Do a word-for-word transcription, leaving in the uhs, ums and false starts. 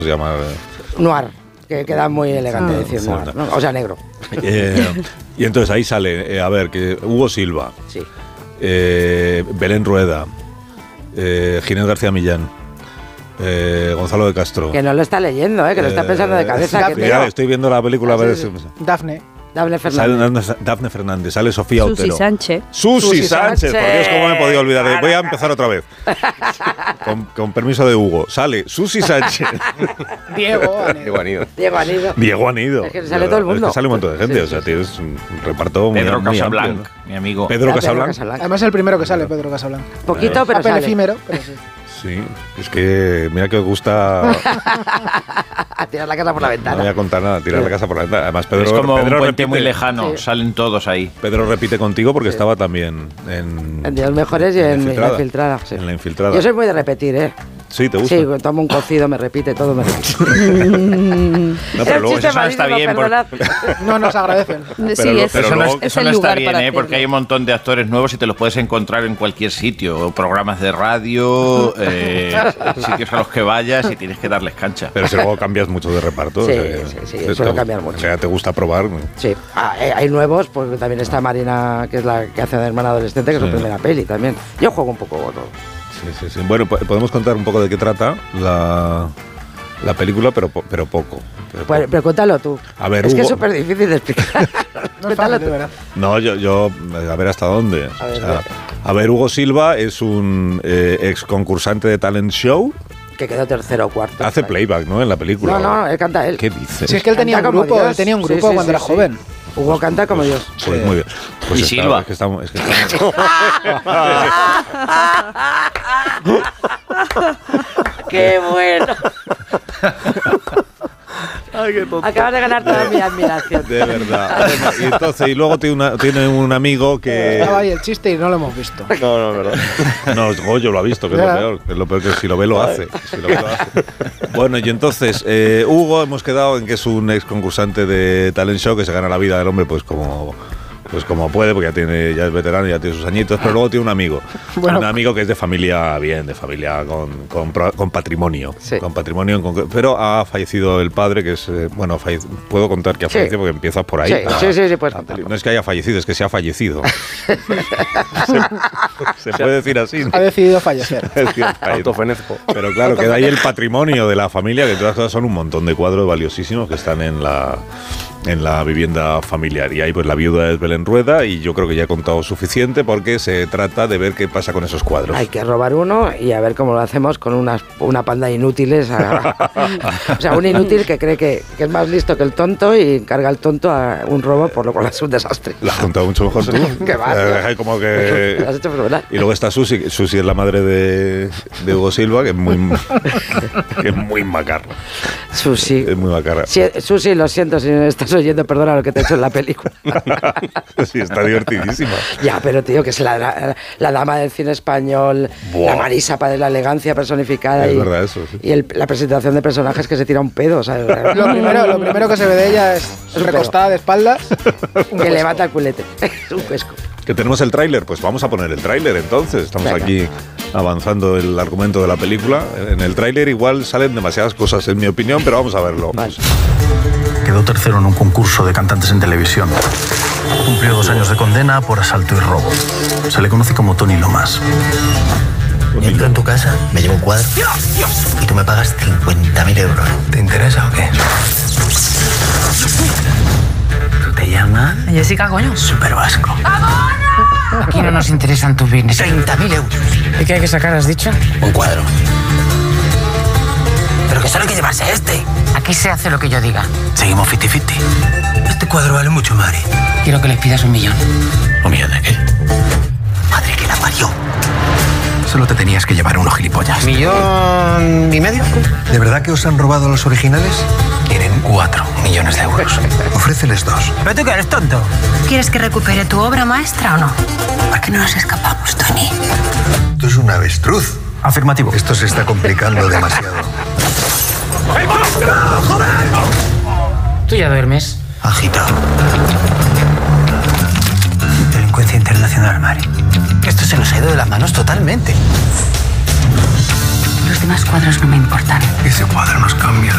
se llama? Noir, que queda muy elegante ah, decir noir, ¿no? O sea, negro. Eh, y entonces ahí sale, eh, a ver, que Hugo Silva, sí. eh, Belén Rueda, eh, Ginés García Millán, eh, Gonzalo de Castro. Que no lo está leyendo, eh, que lo está pensando de cabeza. Dafne, que ya, estoy viendo la película. Ah, a ver sí, si... sí. Dafne. Dafne Fernández. Sale Dafne Fernández, sale Sofía Susi Otero. Sánchez. Susi, Susi Sánchez. Sánchez. Por Dios, ¿cómo me he podido olvidar? Voy a empezar otra vez. Con, con permiso de Hugo. Sale Susi Sánchez. Diego. Diego Anido. Diego Anido. Diego Anido. Es que sale todo el mundo. Es que sale un montón de gente. Sí, o sea, sí, tienes un reparto muy, Pedro muy Casablanc, amplio, ¿no? mi amigo. Pedro Ah, Casablanc. Casablanc. Además es el primero que sale, Pedro Casablanc. Poquito, pero Papel sale. efímero, pero sí. Sí, es que mira que os gusta. A tirar la casa por la ventana. No voy a contar nada, tirar la casa por la ventana. Además, Pedro, es como Pedro un puente repite, muy lejano, sí. salen todos ahí. Pedro repite contigo porque sí. estaba también en. En Días Mejores y en, en la infiltrada. Sí. En la infiltrada. Yo soy muy de repetir, ¿eh? Sí, ¿te gusta? Sí, tomo un cocido, me repite, todo me repite. No, pero luego eso no está bien. Por... No nos agradecen. Sí, pero, es, pero eso luego, no, es eso el no está lugar bien, para ¿eh? Porque hay un montón de actores nuevos y te los puedes encontrar en cualquier sitio. O programas de radio, eh, sitios a los que vayas y tienes que darles cancha. Pero si luego cambias mucho de reparto. Sí, o sea, sí, sí, sí suelo cambiar mucho. O sea, te gusta probar. Sí, ah, hay nuevos, porque también está Marina, que es la que hace de hermana adolescente, que sí. es su primera peli también. Yo juego un poco todo. Sí, sí, sí. Bueno, podemos contar un poco de qué trata la, la película, pero, pero poco. Pero, pues, pero cuéntalo tú. A ver, es Hugo, que es súper difícil de explicar. No es fácil, de verdad. No, yo, yo, a ver hasta dónde. A ver, o sea, a ver, Hugo Silva es un eh, ex concursante de talent show. Que quedó tercero o cuarto. Hace playback, ¿no? En la película. No, no, él canta él. ¿Qué dices? Si es que él tenía un grupo, él tenía un grupo sí, sí, cuando sí, era sí. joven. Hugo canta como Dios. Pues sí. Muy bien. Pues y está, Silva. Es que estamos, es que estamos... ¡Qué bueno! Ay, qué tonto. Acabas de ganar toda mi admiración. De verdad. Y entonces, y luego tiene, una, tiene un amigo que... Estaba ahí el chiste y no lo hemos visto. No, no, verdad. No, Goyo lo ha visto, que es lo peor. Que es lo peor que si lo ve lo hace. Si lo ve, lo hace. Bueno, y entonces, eh, Hugo, hemos quedado en que es un ex concursante de talent show que se gana la vida del hombre pues como... Pues como puede, porque ya tiene, ya es veterano, ya tiene sus añitos, pero luego tiene un amigo. Bueno. Un amigo que es de familia bien, de familia con, con, con patrimonio. Sí. Con patrimonio en concreto. Pero ha fallecido el padre, que es, eh, bueno, falle- puedo contar que ha fallecido sí. porque empiezas por ahí. Sí, a, sí, sí, sí, puedes contarlo. No es que haya fallecido, es que se ha fallecido. se, se puede decir así, ¿no? Ha decidido fallecer. Autofenezco. Pero claro, queda ahí el patrimonio de la familia, que todas cosas son un montón de cuadros valiosísimos que están en la... en la vivienda familiar. Y ahí pues la viuda es Belén Rueda y yo creo que ya he contado suficiente porque se trata de ver qué pasa con esos cuadros. Hay que robar uno y a ver cómo lo hacemos con unas, una panda de inútiles. A, o sea, un inútil que cree que, que es más listo que el tonto y encarga al tonto a un robo, por lo cual es un desastre. Lo has contado mucho mejor, ¿sí? Qué va. Eh, como que... Lo has hecho fenomenal. Y luego está Susi, Susi es la madre de, de Hugo Silva, que es muy, que es muy macarra. Susi. Es muy macarra. Sí, Susi, lo siento si no estás oyendo, perdona lo que te he hecho en la película. Sí, está divertidísima. Ya, pero tío, que es la, la, la dama del cine español, Buah. la Marísapa de la elegancia personificada. Es y, verdad eso, sí. Y el, la presentación de personajes que se tira un pedo, ¿sabes? Lo primero, lo primero que se ve de ella es recostada de espaldas. Que levanta el culete. Es un cuesco. ¿Que tenemos el tráiler? Pues vamos a poner el tráiler entonces. Estamos Venga. aquí avanzando el argumento de la película. En el tráiler igual salen demasiadas cosas, en mi opinión, pero vamos a verlo. Vale. Quedó tercero en un concurso de cantantes en televisión. Cumplió dos años de condena por asalto y robo. Se le conoce como Tony Lomas. Entro en tu casa, me llevo un cuadro Dios, Dios. y tú me pagas cincuenta mil euros. ¿Te interesa o qué? ¿Tú te llamas? Jessica, coño. Super Vasco. Aquí no nos interesan tus business. treinta mil euros. ¿Y qué hay que sacar, has dicho? Un cuadro. Pero que solo hay que llevarse este. Aquí se hace lo que yo diga. Seguimos cincuenta cincuenta. Este cuadro vale mucho, madre. Quiero que les pidas un millón. ¿Un millón de qué? Madre que la parió. Solo te tenías que llevar unos gilipollas. ¿Millón y medio? ¿De verdad que os han robado los originales? Quieren cuatro millones de euros. Ofréceles dos. ¿Pero tú que eres tonto? ¿Quieres que recupere tu obra maestra o no? ¿Por qué no nos escapamos, Tony? Tú eres un avestruz. Afirmativo. Esto se está complicando demasiado. ¿Tú ya duermes? Agitado. Delincuencia internacional, Mari. Esto se nos ha ido de las manos totalmente. Los demás cuadros no me importan. Ese cuadro nos cambia